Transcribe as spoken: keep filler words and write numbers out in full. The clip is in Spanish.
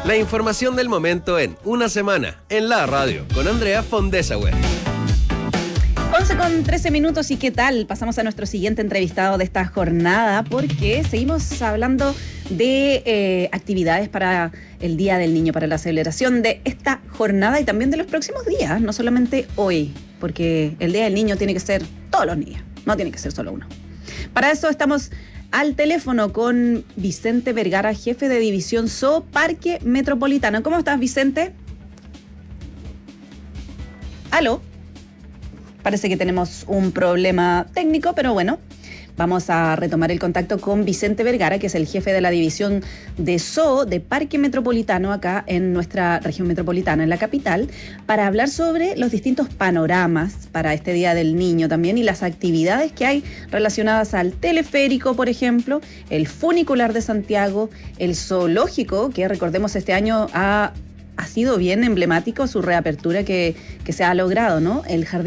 La información del momento en Una Semana, en la radio, con Andrea Fondesauer. once con trece minutos, ¿y qué tal? Pasamos a nuestro siguiente entrevistado de esta jornada, porque seguimos hablando de eh, actividades para el Día del Niño, para la celebración de esta jornada y también de los próximos días, no solamente hoy, porque el Día del Niño tiene que ser todos los días, no tiene que ser solo uno. Para eso estamos al teléfono con Vicente Vergara, jefe de división Zoo Parque Metropolitano. ¿Cómo estás, Vicente? ¿Aló? Parece que tenemos un problema técnico, pero bueno, vamos a retomar el contacto con Vicente Vergara, que es el jefe de la división de Zoo de Parque Metropolitano acá en nuestra región metropolitana, en la capital, para hablar sobre los distintos panoramas para este Día del Niño también y las actividades que hay relacionadas al teleférico, por ejemplo, el funicular de Santiago, el zoológico, que recordemos este año ha, ha sido bien emblemático su reapertura que, que se ha logrado, ¿no? El jardín